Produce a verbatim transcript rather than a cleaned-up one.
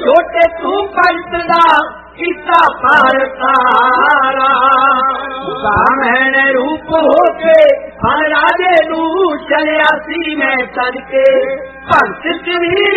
ਛੋਟੇ ਤੂੰ ਭਗਤ ਦਾ ਕੀਤਾ ਪਾਰ ਤਾਰਾ ਸਾਮਣੇ ਰੂਪ ਹੋ ਕੇ ਹਰ ਰਾਜੇ ਨੂੰ ਚਲਿਆ ਸੀ ਮੈਂ ਤੜਕੇ ਭਗਤ ਕਬੀਰ